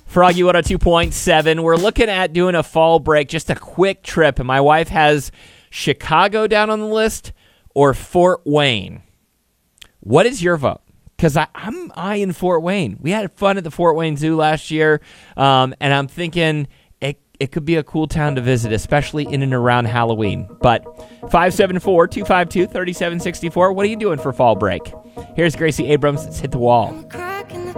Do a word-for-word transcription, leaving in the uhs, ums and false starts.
Froggy one oh two point seven. We're looking at doing a fall break, just a quick trip. And my wife has Chicago down on the list or Fort Wayne. What is your vote? Because I'm eyeing Fort Wayne. We had fun at the Fort Wayne Zoo last year, um, and I'm thinking it, it could be a cool town to visit, especially in and around Halloween. But five seven four, two five two, three seven six four, what are you doing for fall break? Here's Gracie Abrams. Let's hit the wall.